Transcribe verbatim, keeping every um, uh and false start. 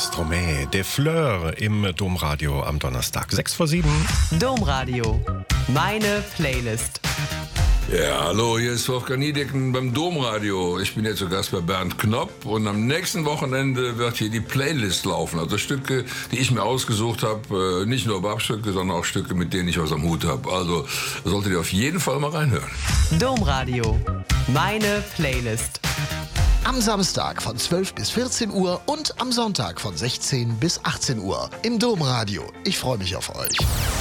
Stromae, De Fleur im Domradio am Donnerstag. sechs vor sieben. Domradio. Meine Playlist. Ja, hallo, hier ist Wolfgang Niedecken beim Domradio. Ich bin jetzt zu Gast bei Bernd Knopp und am nächsten Wochenende wird hier die Playlist laufen. Also Stücke, die ich mir ausgesucht habe, nicht nur Bachstücke, sondern auch Stücke, mit denen ich was am Hut habe. Also solltet ihr auf jeden Fall mal reinhören. Domradio. Meine Playlist. Am Samstag von zwölf bis vierzehn Uhr und am Sonntag von sechzehn bis achtzehn Uhr im Domradio. Ich freue mich auf euch.